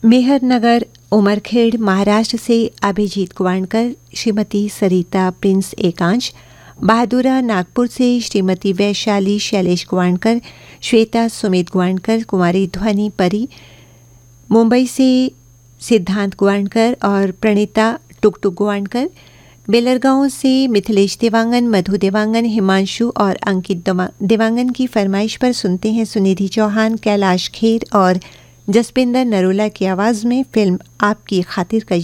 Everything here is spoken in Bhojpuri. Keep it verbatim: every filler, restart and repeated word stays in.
मेहरनगर उमरखेड़ महाराष्ट्र से अभिजीत कुवाणकर, श्रीमती सरिता प्रिंस एकांश, बहादुरा नागपुर से श्रीमती वैशाली शैलेश कुवाणकर, श्वेता सुमित कुवाणकर, कुमारी ध्वनि परी, मुंबई से सिद्धांत कुवाणकर और प्रणीता टुकटुक कुवाणकर, बेलरगांव से मिथिलेश देवांगन, मधु देवांगन, हिमांशु और अंकित देवांगन की फरमाइश पर सुनते हैं सुनिधि चौहान, कैलाश खेर और जसपिंदर नरोला की आवाज़ में फिल्म आपकी खातिर का